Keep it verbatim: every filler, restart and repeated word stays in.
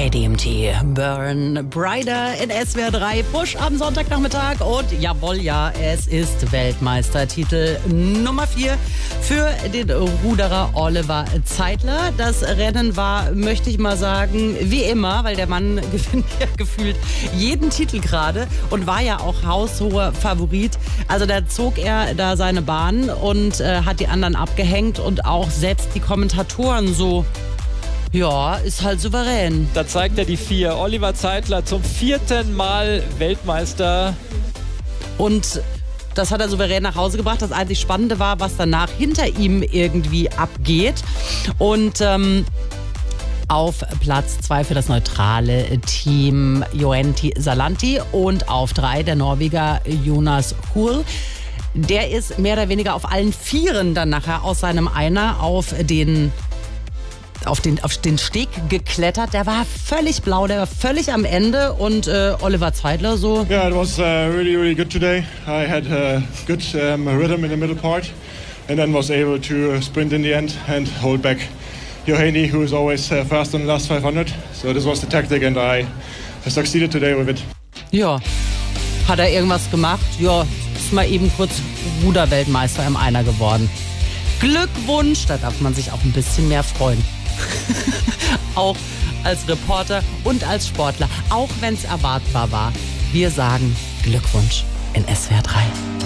A D M T, Burn Brighter in S W R drei, Push am Sonntagnachmittag und jawohl, ja, es ist Weltmeistertitel Nummer vier für den Ruderer Oliver Zeitler. Das Rennen war, möchte ich mal sagen, wie immer, weil der Mann gewinnt ja gefühlt jeden Titel gerade und war ja auch haushoher Favorit. Also da zog er da seine Bahn und äh, hat die anderen abgehängt und auch selbst die Kommentatoren so... Ja, ist halt souverän. Da zeigt er die vier. Oliver Zeitler zum vierten Mal Weltmeister. Und das hat er souverän nach Hause gebracht. Das einzig Spannende war, was danach hinter ihm irgendwie abgeht. Und ähm, auf Platz zwei für das neutrale Team Joenti Salanti und auf drei der Norweger Jonas Hoel. Der ist mehr oder weniger auf allen Vieren dann nachher aus seinem Einer auf den... Auf den, auf den Steg geklettert. Der war völlig blau, der war völlig am Ende. Und äh, Oliver Zeitler so... Yeah, it was uh, really, really good today. I had a good um, rhythm in the middle part and then was able to sprint in the end and hold back Johanny, who is always uh, fast on the last five hundred. So this was the tactic and I succeeded today with it. Ja, hat er irgendwas gemacht? Ja, ist mal eben kurz Ruderweltmeister im Einer geworden. Glückwunsch, da darf man sich auch ein bisschen mehr freuen. Auch als Reporter und als Sportler, auch wenn es erwartbar war. Wir sagen Glückwunsch in S W R drei.